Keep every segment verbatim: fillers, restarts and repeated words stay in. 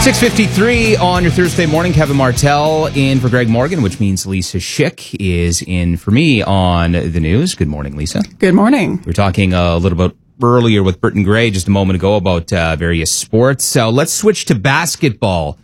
six fifty-three on your Thursday morning. Kevin Martell in for Greg Morgan, which means Lisa Schick is in for me on the news. Good morning, Lisa. Good morning. We were talking a little bit earlier with Burton Gray just a moment ago about uh, various sports. So let's switch to basketball,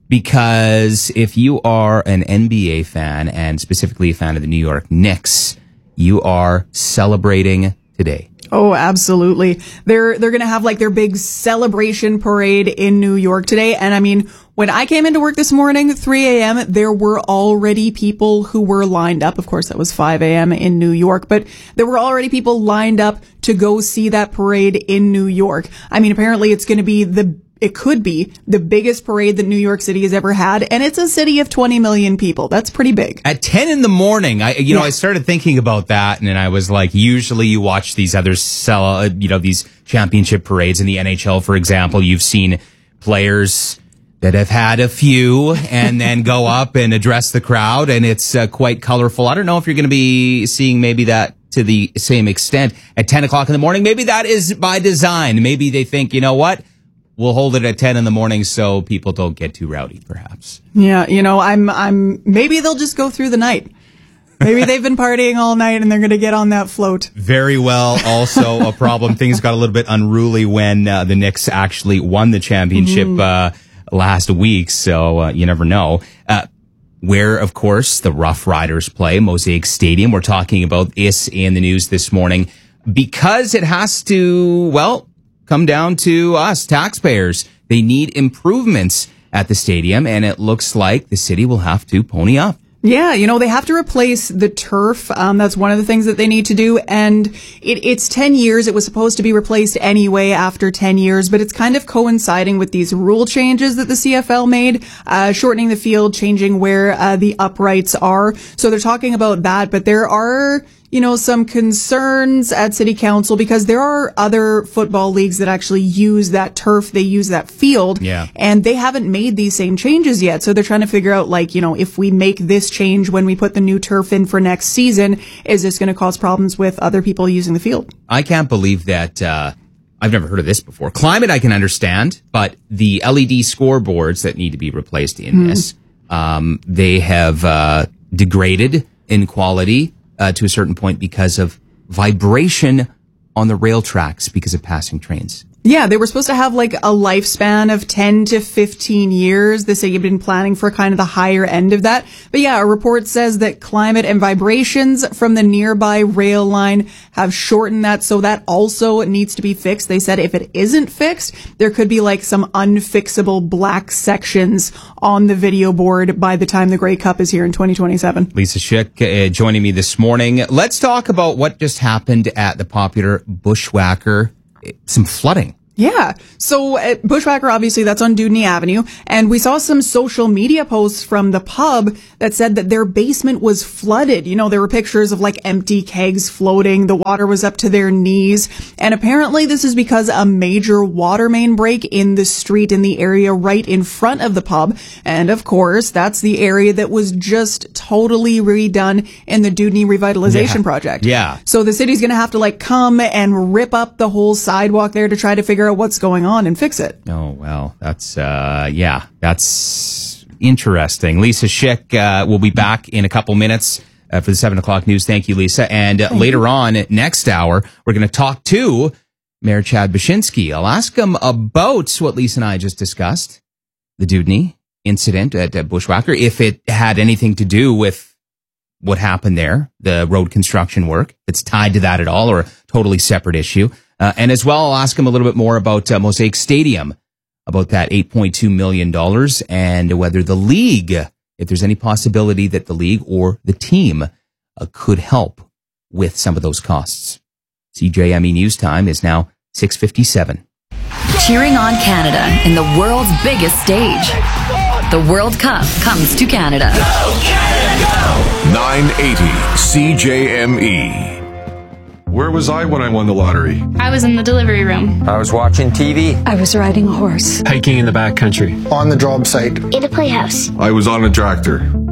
because if you are an N B A fan and specifically a fan of the New York Knicks, you are celebrating today. Oh, absolutely. They're they're going to have like their big celebration parade in New York today. And I mean, when I came into work this morning, three a.m., there were already people who were lined up. Of course, that was five a.m. in New York, but there were already people lined up to go see that parade in New York. I mean, apparently it's going to be the It could be the biggest parade that New York City has ever had, and it's a city of twenty million people. That's pretty big. At ten in the morning, I you know yeah. I started thinking about that, and then I was like, usually you watch these other sell, you know, these championship parades in the N H L, for example. You've seen players that have had a few and then go up and address the crowd, and it's uh, quite colorful. I don't know if you're going to be seeing maybe that to the same extent at ten o'clock in the morning. Maybe that is by design. Maybe they think, you know what? We'll hold it at ten in the morning so people don't get too rowdy, perhaps. Yeah, you know, I'm, I'm, maybe they'll just go through the night. Maybe they've been partying all night and they're going to get on that float. Very well. Also a problem. Things got a little bit unruly when uh, the Knicks actually won the championship mm-hmm. uh, last week. So uh, you never know. Uh, where, of course, the Rough Riders play, Mosaic Stadium. We're talking about this in the news this morning because it has to, well, come down to us, taxpayers. They need improvements at the stadium, and it looks like the city will have to pony up. Yeah, you know, they have to replace the turf. Um, that's one of the things that they need to do. And it, it's ten years. It was supposed to be replaced anyway after ten years, but it's kind of coinciding with these rule changes that the C F L made, uh, shortening the field, changing where uh, the uprights are. So they're talking about that, but there are, you know, some concerns at city council because there are other football leagues that actually use that turf. They use that field. Yeah. And they haven't made these same changes yet. So they're trying to figure out, like, you know, if we make this change when we put the new turf in for next season, is this going to cause problems with other people using the field? I can't believe that. Uh, I've never heard of this before. Climate, I can understand, but the L E D scoreboards that need to be replaced in mm. this, um, they have uh, degraded in quality Uh, to a certain point because of vibration on the rail tracks because of passing trains. Yeah, they were supposed to have like a lifespan of ten to fifteen years. They say you've been planning for kind of the higher end of that. But yeah, a report says that climate and vibrations from the nearby rail line have shortened that. So that also needs to be fixed. They said if it isn't fixed, there could be like some unfixable black sections on the video board by the time the Grey Cup is here in twenty twenty-seven. Lisa Schick uh, joining me this morning. Let's talk about what just happened at the popular Bushwhacker. Some flooding. Yeah. So at Bushwhacker, obviously, that's on Dewdney Avenue. And we saw some social media posts from the pub that said that their basement was flooded. You know, there were pictures of like empty kegs floating. The water was up to their knees. And apparently this is because a major water main break in the street in the area right in front of the pub. And of course, that's the area that was just totally redone in the Dewdney Revitalization yeah. Project. Yeah. So the city's going to have to like come and rip up the whole sidewalk there to try to figure out what's going on and fix it. Oh, well, that's, uh, yeah, that's interesting. Lisa Schick uh, will be back in a couple minutes uh, for the seven o'clock news. Thank you, Lisa. And uh, later you. on, next hour, we're going to talk to Mayor Chad Bashinsky. I'll ask him about what Lisa and I just discussed, the Dewdney incident at uh, Bushwhacker, if it had anything to do with what happened there, the road construction work, if it's tied to that at all, or a totally separate issue. Uh, and as well, I'll ask him a little bit more about uh, Mosaic Stadium, about that eight point two million dollars, and whether the league, if there's any possibility that the league or the team uh, could help with some of those costs. C J M E News Time is now six fifty-seven. Cheering on Canada in the world's biggest stage. The World Cup comes to Canada. Go, Canada, go! nine eighty C J M E. Where was I when I won the lottery? I was in the delivery room. I was watching T V. I was riding a horse. Hiking in the backcountry. On the job site. In a playhouse. I was on a tractor.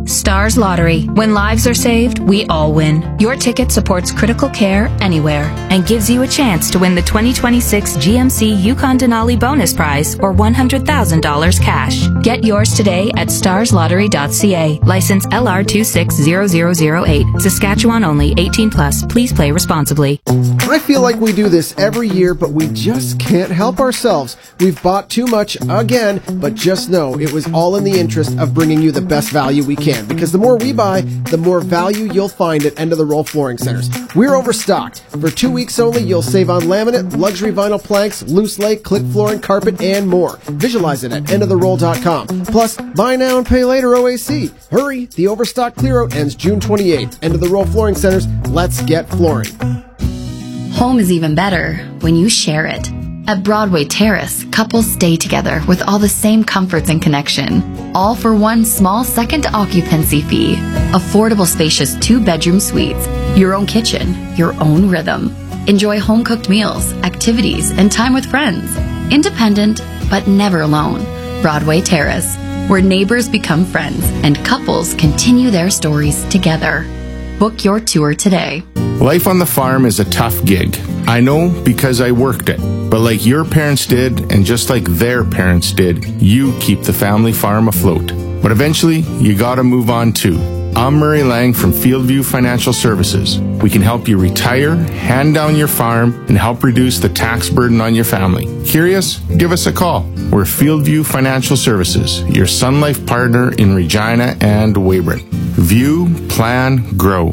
Stars Lottery. When lives are saved, we all win. Your ticket supports critical care anywhere and gives you a chance to win the twenty twenty-six G M C Yukon Denali bonus prize or one hundred thousand dollars cash. Get yours today at stars lottery dot c a. License L R two six zero zero zero eight. Saskatchewan only. eighteen plus. Please play responsibly. I feel like we do this every year, but we just can't help ourselves. We've bought too much again, but just know it was all in the interest of bringing you the best value we can. Because the more we buy, the more value you'll find at End of the Roll Flooring Centers. We're overstocked. For two weeks only, you'll save on laminate, luxury vinyl planks, loose lay, click flooring, carpet, and more. Visualize it at end of the roll dot com. Plus, buy now and pay later O A C. Hurry, the overstock clear-out ends June twenty-eighth. End of the Roll Flooring Centers, let's get flooring. Home is even better when you share it. At Broadway Terrace, couples stay together with all the same comforts and connection, all for one small second occupancy fee. Affordable, spacious two-bedroom suites, your own kitchen, your own rhythm. Enjoy home-cooked meals, activities, and time with friends. Independent, but never alone. Broadway Terrace, where neighbors become friends and couples continue their stories together. Book your tour today. Life on the farm is a tough gig. I know because I worked it. But like your parents did, and just like their parents did, you keep the family farm afloat. But eventually, you gotta move on too. I'm Murray Lang from Fieldview Financial Services. We can help you retire, hand down your farm, and help reduce the tax burden on your family. Curious? Give us a call. We're Fieldview Financial Services, your Sun Life partner in Regina and Weyburn. View, plan, grow.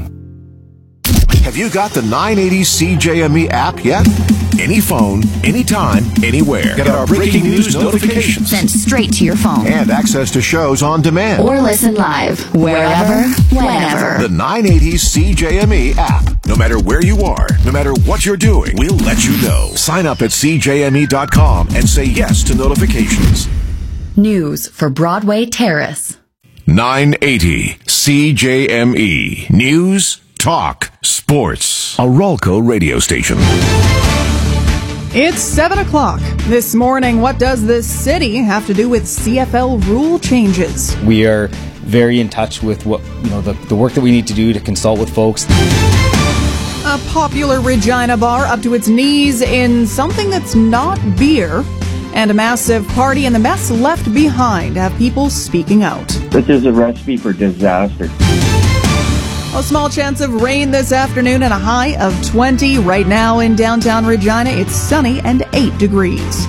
Have you got the nine eighty C J M E app yet? Any phone, anytime, anywhere. Get our breaking news notifications Sent straight to your phone. and access to shows on demand. Or listen live, wherever, whenever. The nine eighty C J M E app. No matter where you are, no matter what you're doing, we'll let you know. Sign up at c j m e dot com and say yes to notifications. News for Broadway Terrace. nine eighty C J M E. News, talk, sports. A Rolco radio station. It's seven o'clock this morning. What does this city have to do with C F L rule changes? We are very in touch with what you know the, the work that we need to do to consult with folks. A popular Regina bar up to its knees in something that's not beer, and a massive party and the mess left behind have people speaking out. This is a recipe for disaster. A small chance of rain this afternoon and a high of twenty. Right now in downtown Regina, it's sunny and eight degrees.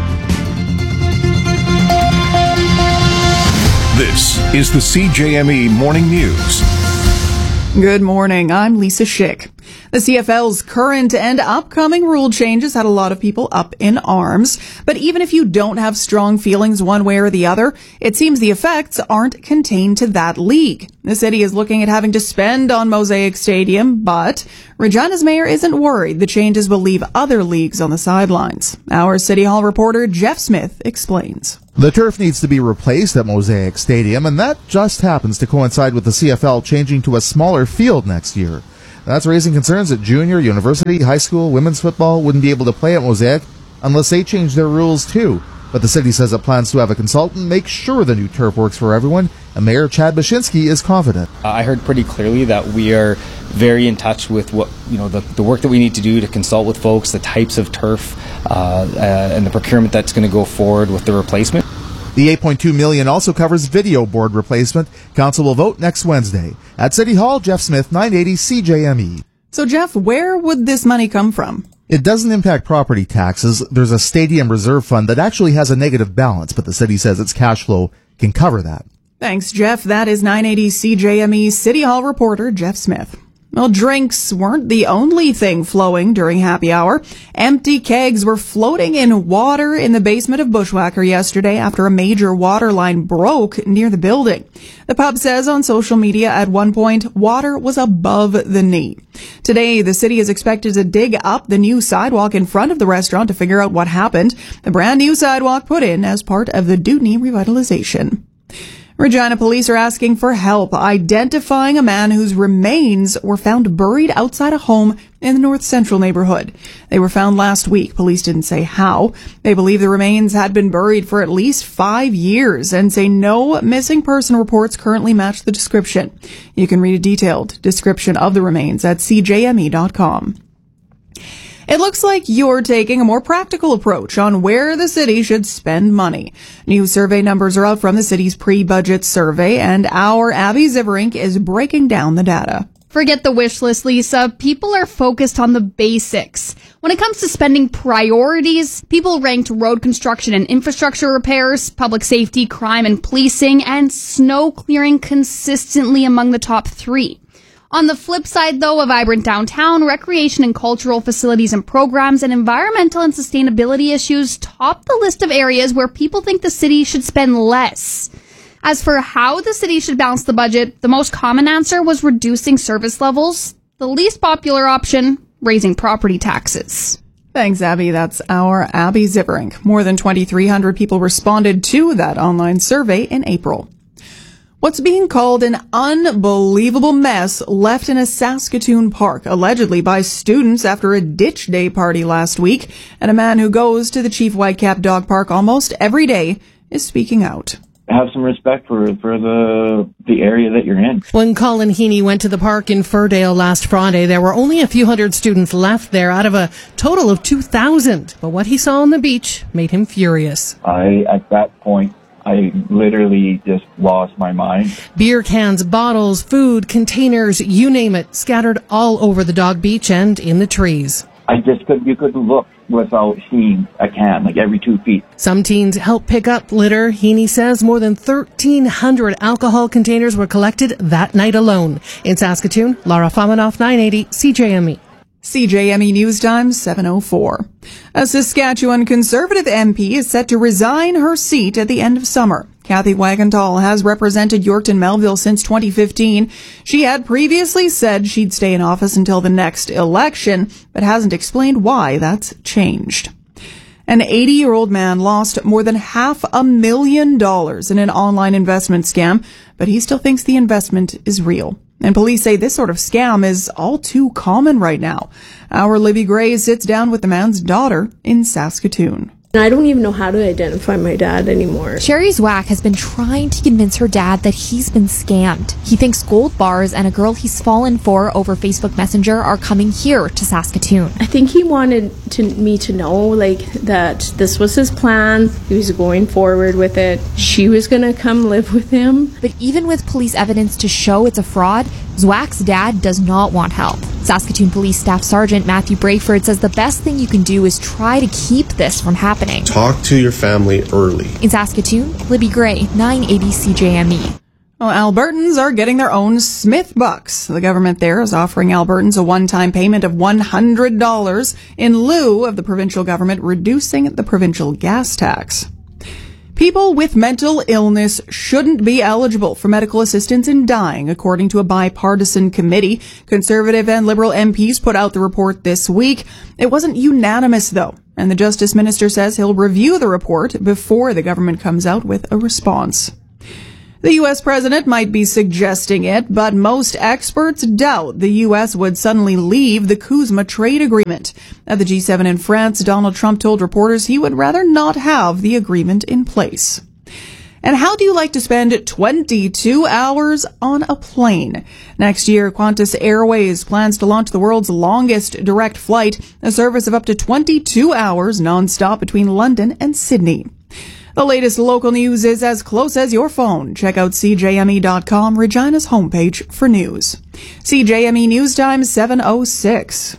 This is the C J M E Morning News. Good morning, I'm Lisa Schick. The C F L's current and upcoming rule changes had a lot of people up in arms. But even if you don't have strong feelings one way or the other, it seems the effects aren't contained to that league. The city is looking at having to spend on Mosaic Stadium, but Regina's mayor isn't worried the changes will leave other leagues on the sidelines. Our City Hall reporter Jeff Smith explains. The turf needs to be replaced at Mosaic Stadium, and that just happens to coincide with the C F L changing to a smaller field next year. That's raising concerns that junior, university, high school, women's football wouldn't be able to play at Mosaic unless they change their rules too. But the city says it plans to have a consultant make sure the new turf works for everyone, and Mayor Chad Bashinsky is confident. Uh, I heard pretty clearly that we are very in touch with what you know the, the work that we need to do to consult with folks, the types of turf, uh, uh, and the procurement that's going to go forward with the replacement. The eight point two million dollars also covers video board replacement. Council will vote next Wednesday. At City Hall, Jeff Smith, nine eighty C J M E. So, Jeff, where would this money come from? It doesn't impact property taxes. There's a stadium reserve fund that actually has a negative balance, but the city says its cash flow can cover that. Thanks, Jeff. That is nine eighty C J M E City Hall reporter Jeff Smith. Well, drinks weren't the only thing flowing during happy hour. Empty kegs were floating in water in the basement of Bushwhacker yesterday after a major water line broke near the building. The pub says on social media at one point, water was above the knee. Today, the city is expected to dig up the new sidewalk in front of the restaurant to figure out what happened. The brand new sidewalk put in as part of the Dewdney revitalization. Regina police are asking for help identifying a man whose remains were found buried outside a home in the North Central neighborhood. They were found last week. Police didn't say how. They believe the remains had been buried for at least five years and say no missing person reports currently match the description. You can read a detailed description of the remains at c j m e dot com. It looks like you're taking a more practical approach on where the city should spend money. New survey numbers are out from the city's pre-budget survey, and our Abby Ziverink is breaking down the data. Forget the wish list, Lisa. People are focused on the basics. When it comes to spending priorities, people ranked road construction and infrastructure repairs, public safety, crime and policing, and snow clearing consistently among the top three. On the flip side, though, a vibrant downtown, recreation and cultural facilities and programs, and environmental and sustainability issues top the list of areas where people think the city should spend less. As for how the city should balance the budget, the most common answer was reducing service levels. The least popular option, raising property taxes. Thanks, Abby. That's our Abby Ziverink. More than twenty-three hundred people responded to that online survey in April. What's being called an unbelievable mess left in a Saskatoon park, allegedly by students after a ditch day party last week, and a man who goes to the Chief Whitecap Dog Park almost every day is speaking out. Have some respect for for the the area that you're in. When Colin Heaney went to the park in Firdale last Friday, there were only a few hundred students left there out of a total of two thousand. But what he saw on the beach made him furious. I, at that point, I literally just lost my mind. Beer cans, bottles, food, containers, you name it, scattered all over the dog beach and in the trees. I just could you couldn't look without seeing a can, like every two feet. Some teens helped pick up litter. Heaney says more than thirteen hundred alcohol containers were collected that night alone. In Saskatoon, Laura Famanoff, nine eighty C J M E. C J M E News Time, seven oh four. A Saskatchewan Conservative M P is set to resign her seat at the end of summer. Kathy Wagenthal has represented Yorkton Melville since twenty fifteen. She had previously said she'd stay in office until the next election, but hasn't explained why that's changed. An eighty-year-old man lost more than half a million dollars in an online investment scam, but he still thinks the investment is real. And police say this sort of scam is all too common right now. Our Libby Gray sits down with the man's daughter in Saskatoon. I don't even know how to identify my dad anymore. Sherry Zwack has been trying to convince her dad that he's been scammed. He thinks gold bars and a girl he's fallen for over Facebook Messenger are coming here to Saskatoon. I think he wanted to, me to know, like, that this was his plan. He was going forward with it. She was going to come live with him. But even with police evidence to show it's a fraud, Zwack's dad does not want help. Saskatoon Police Staff Sergeant Matthew Brayford says the best thing you can do is try to keep this from happening. Talk to your family early. In Saskatoon, Libby Gray, nine eighty C J M E. Well, Albertans are getting their own Smith Bucks. The government there is offering Albertans a one-time payment of one hundred dollars in lieu of the provincial government reducing the provincial gas tax. People with mental illness shouldn't be eligible for medical assistance in dying, according to a bipartisan committee. Conservative and Liberal M Ps put out the report this week. It wasn't unanimous, though, and the Justice Minister says he'll review the report before the government comes out with a response. The U S president might be suggesting it, but most experts doubt the U S would suddenly leave the CUSMA trade agreement. At the G seven in France, Donald Trump told reporters he would rather not have the agreement in place. And how do you like to spend twenty-two hours on a plane? Next year, Qantas Airways plans to launch the world's longest direct flight, a service of up to twenty-two hours nonstop between London and Sydney. The latest local news is as close as your phone. Check out c j m e dot com, Regina's homepage for news. C J M E News Time, seven oh six.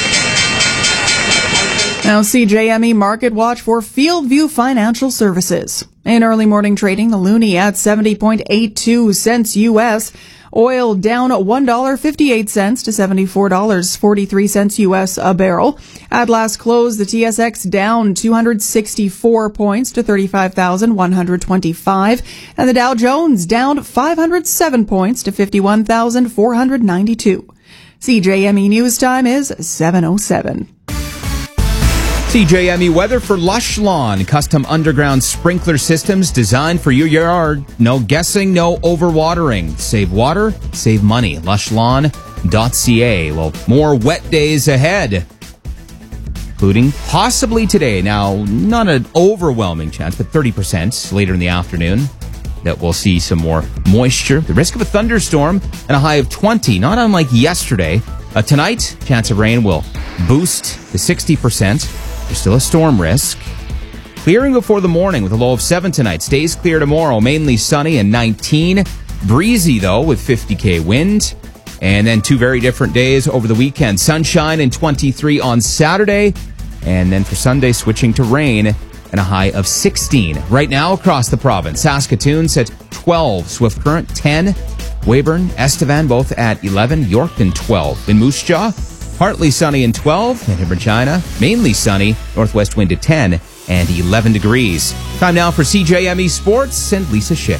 Now, C J M E Market Watch for Fieldview Financial Services. In early morning trading, the loonie at seventy point eight two cents U S. Oil down one dollar and fifty-eight cents to seventy-four dollars and forty-three cents U S a barrel. At last close, the T S X down two hundred sixty-four points to thirty-five thousand one hundred twenty-five. And the Dow Jones down five hundred seven points to fifty-one thousand four hundred ninety-two. C J M E News Time is seven oh seven. C J M E weather for Lush Lawn. Custom underground sprinkler systems designed for your yard. No guessing, no overwatering. Save water, save money. lush lawn dot c a. Well, more wet days ahead, including possibly today. Now, not an overwhelming chance, but thirty percent later in the afternoon that we'll see some more moisture. The risk of a thunderstorm and a high of twenty, not unlike yesterday. Uh, tonight, chance of rain will boost to sixty percent. There's still a storm risk. Clearing before the morning with a low of seven tonight. Stays clear tomorrow, mainly sunny and nineteen. Breezy, though, with fifty K wind. And then two very different days over the weekend. Sunshine and twenty-three on Saturday. And then for Sunday, switching to rain and a high of sixteen. Right now across the province, Saskatoon's at twelve. Swift Current, ten. Weyburn, Estevan, both at eleven. Yorkton, twelve. In Moose Jaw, partly sunny and twelve. And in Regina, mainly sunny. Northwest wind at ten and eleven degrees. Time now for C J M E Sports and Lisa Schick.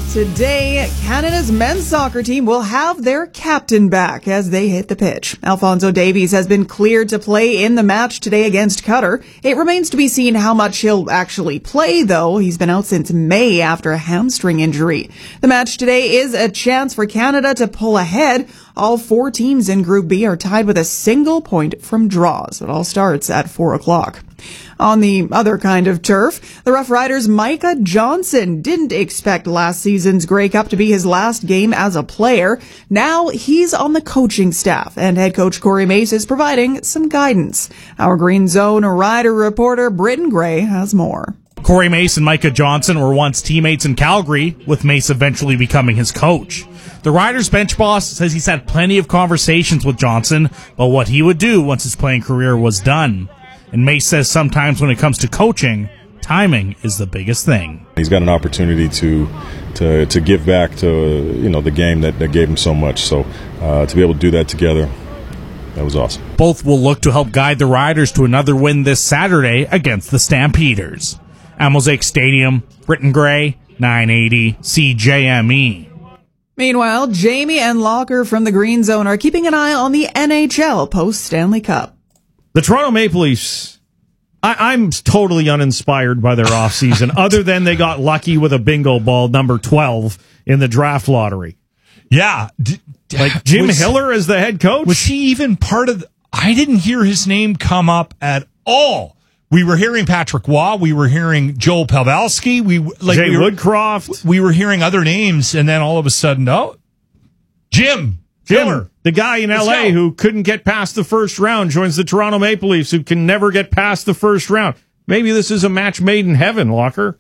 Today, Canada's men's soccer team will have their captain back as they hit the pitch. Alphonso Davies has been cleared to play in the match today against Qatar. It remains to be seen how much he'll actually play, though. He's been out since May after a hamstring injury. The match today is a chance for Canada to pull ahead. All four teams in Group B are tied with a single point from draws. It all starts at four o'clock. On the other kind of turf, the Rough Riders' Micah Johnson didn't expect last season's Grey Cup to be his last game as a player. Now he's on the coaching staff, and head coach Corey Mace is providing some guidance. Our Green Zone Rider reporter Britton Gray has more. Corey Mace and Micah Johnson were once teammates in Calgary, with Mace eventually becoming his coach. The Riders' bench boss says he's had plenty of conversations with Johnson about what he would do once his playing career was done. And Mace says sometimes when it comes to coaching, timing is the biggest thing. He's got an opportunity to to, to give back to you know the game that, that gave him so much. So uh, to be able to do that together, that was awesome. Both will look to help guide the Riders to another win this Saturday against the Stampeders. At Mosaic Stadium, Britton Gray, nine eighty C J M E. Meanwhile, Jamie and Locker from the Green Zone are keeping an eye on the N H L post-Stanley Cup. The Toronto Maple Leafs, I, I'm totally uninspired by their offseason, other than they got lucky with a bingo ball, number twelve, in the draft lottery. Yeah. D- like Jim was, Hiller as the head coach? Was he even part of the, I didn't hear his name come up at all. We were hearing Patrick Waugh. We were hearing Joel Pavelski. We like Jay we were, Woodcroft. We were hearing other names, and then all of a sudden, oh, Jim. Jim, Hiller. the guy in L A who couldn't get past the first round, joins the Toronto Maple Leafs, who can never get past the first round. Maybe this is a match made in heaven, Locker.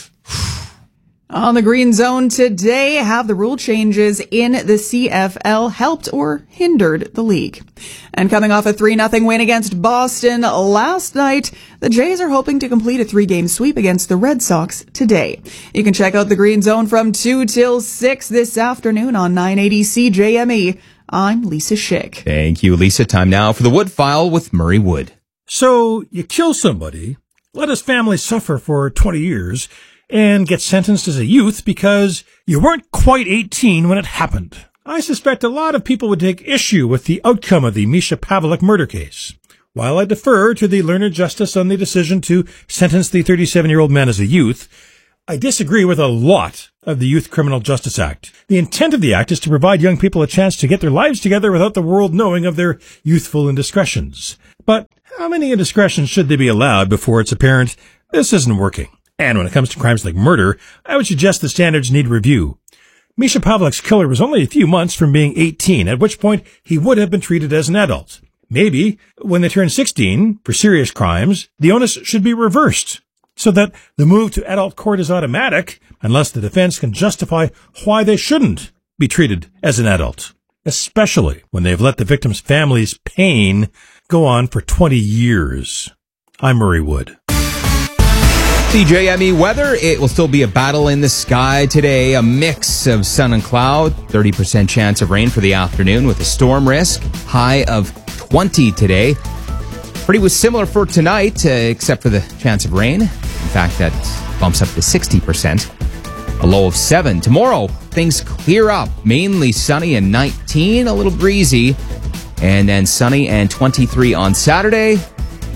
On the Green Zone today, have the rule changes in the C F L helped or hindered the league? And coming off a three nothing win against Boston last night, the Jays are hoping to complete a three-game sweep against the Red Sox today. You can check out the Green Zone from two till six this afternoon on nine eighty C J M E. I'm Lisa Schick. Thank you, Lisa. Time now for the Wood File with Murray Wood. So, you kill somebody, let his family suffer for twenty years, and get sentenced as a youth because you weren't quite eighteen when it happened. I suspect a lot of people would take issue with the outcome of the Misha Pavlik murder case. While I defer to the learned justice on the decision to sentence the thirty-seven-year-old man as a youth, I disagree with a lot of the Youth Criminal Justice Act. The intent of the act is to provide young people a chance to get their lives together without the world knowing of their youthful indiscretions. But how many indiscretions should they be allowed before it's apparent this isn't working? And when it comes to crimes like murder, I would suggest the standards need review. Misha Pavlik's killer was only a few months from being eighteen, at which point he would have been treated as an adult. Maybe, when they turn sixteen, for serious crimes, the onus should be reversed, so that the move to adult court is automatic, unless the defense can justify why they shouldn't be treated as an adult, especially when they've let the victim's family's pain go on for twenty years. I'm Murray Wood. C J M E weather, it will still be a battle in the sky today. A mix of sun and cloud, thirty percent chance of rain for the afternoon with a storm risk, high of twenty today. Pretty was similar for tonight, uh, except for the chance of rain. In fact, that bumps up to sixty percent. A low of seven. Tomorrow, things clear up. Mainly sunny and nineteen, a little breezy. And then sunny and twenty-three on Saturday.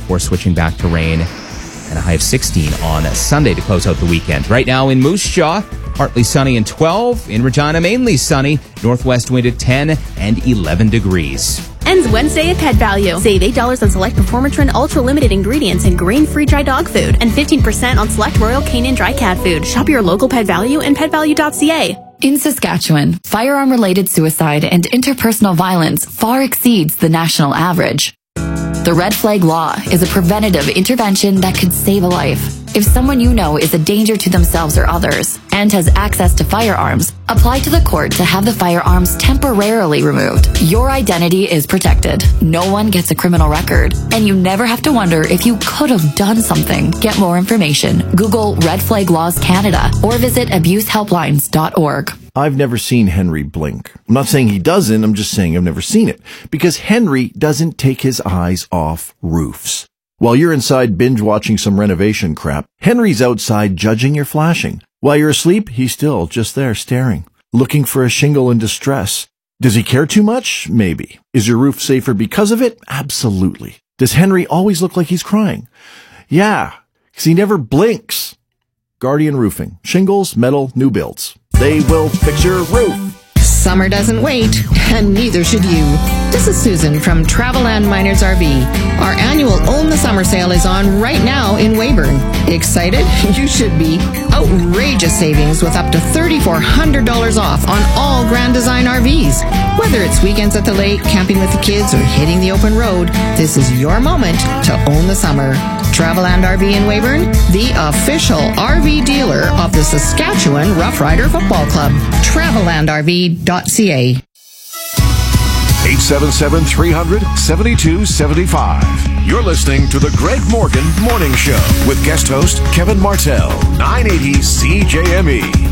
before switching back to rain, and a high of sixteen on Sunday to close out the weekend. Right now in Moose Jaw, partly sunny and twelve. In Regina, mainly sunny. Northwest wind at ten and eleven degrees. Ends Wednesday at Pet Value. Save eight dollars on select Performatrin Ultra Limited ingredients and grain-free dry dog food, and fifteen percent on select Royal Canin dry cat food. Shop your local Pet Value and pet value dot c a. In Saskatchewan, firearm-related suicide and interpersonal violence far exceeds the national average. The Red Flag Law is a preventative intervention that could save a life. If someone you know is a danger to themselves or others and has access to firearms, apply to the court to have the firearms temporarily removed. Your identity is protected. No one gets a criminal record, and you never have to wonder if you could have done something. Get more information. Google Red Flag Laws Canada or visit abuse helplines dot org. I've never seen Henry blink. I'm not saying he doesn't, I'm just saying I've never seen it. Because Henry doesn't take his eyes off roofs. While you're inside binge-watching some renovation crap, Henry's outside judging your flashing. While you're asleep, he's still just there staring, looking for a shingle in distress. Does he care too much? Maybe. Is your roof safer because of it? Absolutely. Does Henry always look like he's crying? Yeah, because he never blinks. Guardian Roofing. Shingles, metal, new builds. They will fix your roof. Summer doesn't wait, and neither should you. This is Susan from Traveland Miners R V. Our annual Own the Summer sale is on right now in Weyburn. Excited? You should be. Outrageous savings with up to three thousand four hundred dollars off on all Grand Design R Vs. Whether it's weekends at the lake, camping with the kids, or hitting the open road, this is your moment to own the summer. Traveland R V in Weyburn, the official R V dealer of the Saskatchewan Rough Rider Football Club. Traveland R V dot c a. eight seven seven, three hundred, seventy-two seventy-five. You're listening to the Greg Morgan Morning Show with guest host Kevin Martell, nine eighty C J M E.